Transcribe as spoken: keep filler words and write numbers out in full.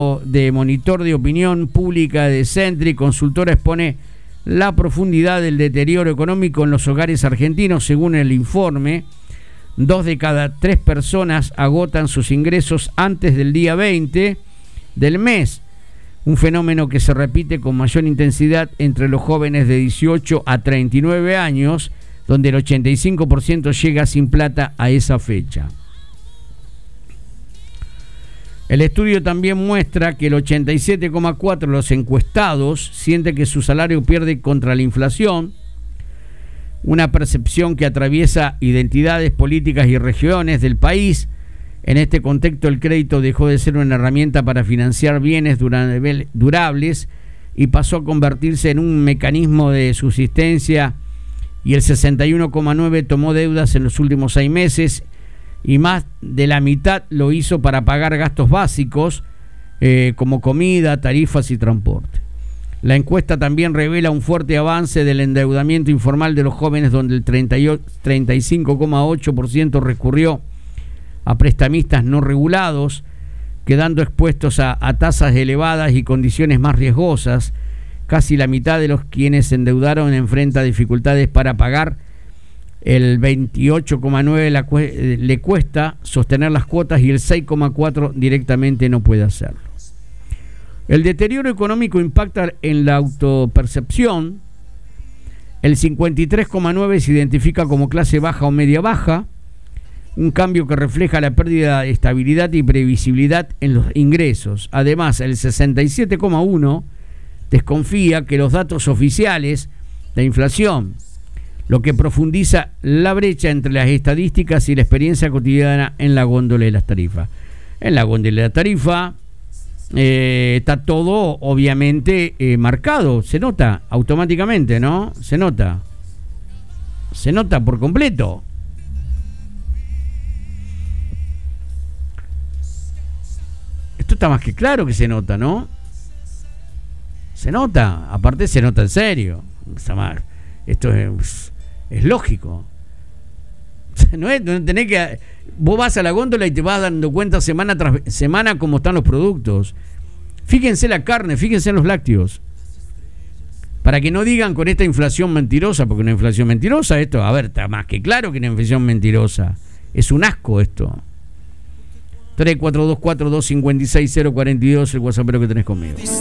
de monitor de opinión pública de Centri, consultora, expone la profundidad del deterioro económico en los hogares argentinos. Según el informe, dos de cada tres personas agotan sus ingresos antes del día veinte del mes, un fenómeno que se repite con mayor intensidad entre los jóvenes de dieciocho a treinta y nueve años, donde el ochenta y cinco por ciento llega sin plata a esa fecha. El estudio también muestra que el ochenta y siete coma cuatro por ciento de los encuestados siente que su salario pierde contra la inflación, una percepción que atraviesa identidades políticas y regiones del país. En este contexto, el crédito dejó de ser una herramienta para financiar bienes durables y pasó a convertirse en un mecanismo de subsistencia, y el sesenta y uno coma nueve por ciento tomó deudas en los últimos seis meses y más de la mitad lo hizo para pagar gastos básicos eh, como comida, tarifas y transporte. La encuesta también revela un fuerte avance del endeudamiento informal de los jóvenes, donde el treinta y cinco coma ocho por ciento recurrió a prestamistas no regulados, quedando expuestos a, a tasas elevadas y condiciones más riesgosas. Casi la mitad de los quienes se endeudaron enfrenta dificultades para pagar. El veintiocho coma nueve por ciento le cuesta sostener las cuotas y el seis coma cuatro por ciento directamente no puede hacerlo. El deterioro económico impacta en la autopercepción. El cincuenta y tres coma nueve por ciento se identifica como clase baja o media baja, un cambio que refleja la pérdida de estabilidad y previsibilidad en los ingresos. Además, el sesenta y siete coma uno por ciento desconfía que los datos oficiales de inflación, lo que profundiza la brecha entre las estadísticas y la experiencia cotidiana en la góndola de las tarifas. En la góndola de la tarifa eh, está todo obviamente eh, marcado, se nota automáticamente, ¿no? Se nota. Se nota por completo. Esto está más que claro que se nota, ¿no? Se nota, aparte se nota en serio. Esto es, es lógico. No es, no tenés que, vos vas a la góndola y te vas dando cuenta semana tras semana cómo están los productos. Fíjense la carne, fíjense en los lácteos. Para que no digan con esta inflación mentirosa, porque una inflación mentirosa, esto, a ver, está más que claro que una inflación mentirosa. Es un asco esto. tres cuatro dos cuatro dos cinco seis cero cuatro dos, el WhatsApp que tenés conmigo.